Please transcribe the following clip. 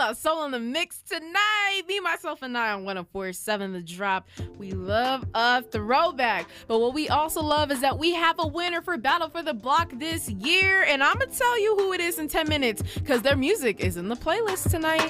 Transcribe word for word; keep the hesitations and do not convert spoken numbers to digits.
about Soul on the Mix tonight. Me, myself, and I on one oh four point seven The Drop. We love a throwback. But what we also love is that we have a winner for Battle for the Block this year. And I'm going to tell you who it is in ten minutes because their music is in the playlist tonight.